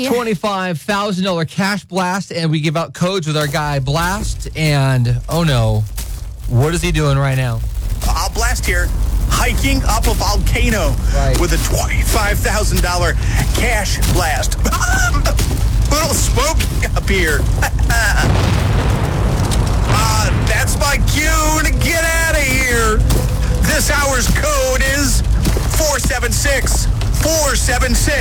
$25,000 cash blast, and we give out codes with our guy Blast. And, oh no, what is he doing right now? Blast here, hiking up a volcano with a $25,000 cash blast. Little smoke up here. That's my cue to get out of here. This hour's code is 476.